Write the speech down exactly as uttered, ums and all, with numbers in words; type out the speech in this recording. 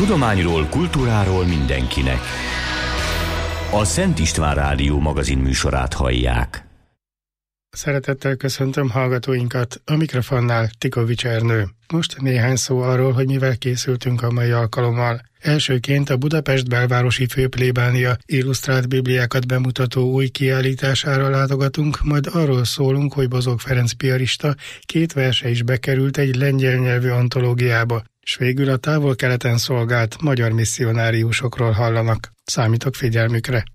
tudományról, kultúráról mindenkinek. A Szent István Rádió magazin műsorát hallják. Szeretettel köszöntöm hallgatóinkat, a mikrofonnál Tikovics Ernő. Most néhány szó arról, hogy mivel készültünk a mai alkalommal. Elsőként a Budapest belvárosi főplébánia illusztrált bibliákat bemutató új kiállítására látogatunk, majd arról szólunk, hogy Bozók Ferenc piarista két verse is bekerült egy lengyel nyelvű antológiába, s végül a távol-keleten szolgált magyar misszionáriusokról hallanak. Számítok figyelmükre!